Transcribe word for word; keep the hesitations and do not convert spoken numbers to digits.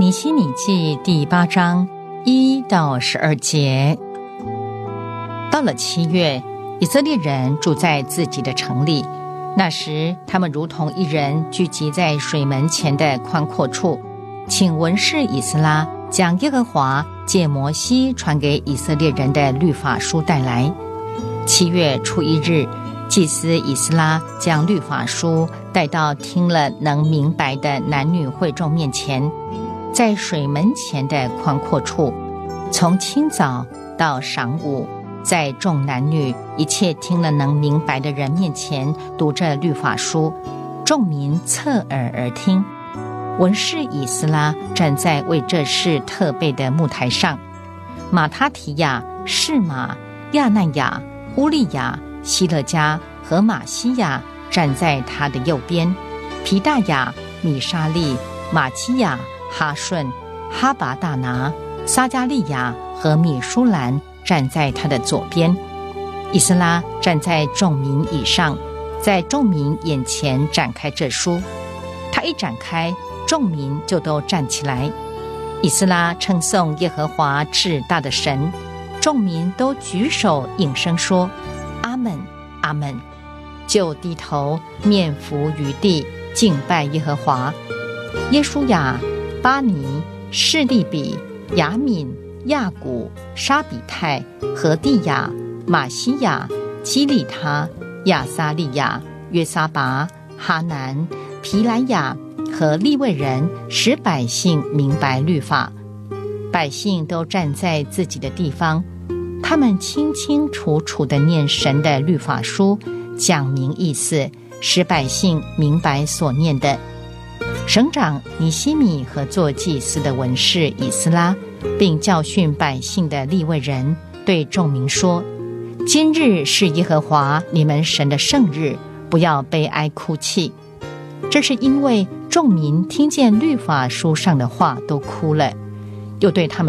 尼希米记第八章一到十二节。到了七月，以色列人住在自己的城里，那时他们如同一人聚集在水门前的宽阔处，请文士以斯拉将耶和华借摩西传给以色列人的律法书带来。七月初一日，祭司以斯拉将律法书带到听了能明白的男女会众面前，在水门前的宽阔处，从清早到晌午，在众男女一切听了能明白的人面前读着律法书，众民侧耳而听。文士以斯拉站在为这事特备的木台上，马他提亚、示玛、亚难雅、乌利亚、希勒家和马西亚站在他的右边，皮大雅、米沙利、马基亚、哈顺、哈拔大拿、撒加利亚和米舒兰站在他的左边。以斯拉站在众民以上，在众民眼前展开这书。他一展开，众民就都站起来。以斯拉称颂耶和华至大的神，众民都举手应声说阿们，阿们，就低头面伏于地，敬拜耶和华。耶书亚、巴尼、示利比、雅敏、亚古、沙比泰、何地亚、马西亚、基利他、亚撒利亚、约撒拔、哈南、皮莱亚和利未人使百姓明白律法。百姓都站在自己的地方，他们清清楚楚地念神的律法书，讲明意思，使百姓明白所念的。省长尼希米和做祭司的文士以斯拉，并教训百姓的利未人，对众民说：今日是耶和华你们神的圣日，不要悲哀哭泣。这是因为众民听见律法书上的话都哭了，又对他们